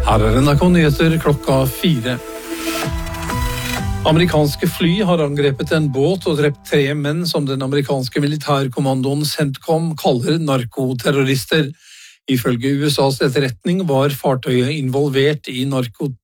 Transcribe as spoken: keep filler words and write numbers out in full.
Her er N R K Nyheter klokka fire. Amerikanske fly har angrepet en båt og drept tre menn som den amerikanske militærkommandoen CENTCOM kaller narkoterrorister. Ifølge U S A's etterretning var fartøyet involvert i narko